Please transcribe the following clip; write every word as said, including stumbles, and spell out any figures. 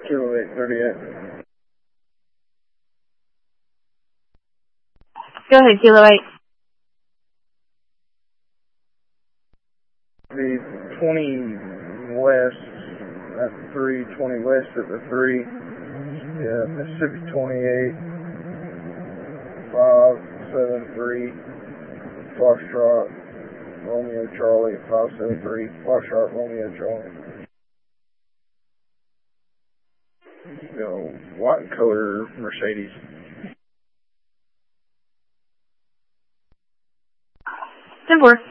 Kilo eight thirty-eight. Go ahead, Kilo eight. The twenty west at the three, twenty west at the three. Yeah, Mississippi twenty-eight, five seven three, Foxtrot, Romeo Charlie at five seven three, Foxtrot, Romeo Charlie. You know, white color Mercedes. ten four.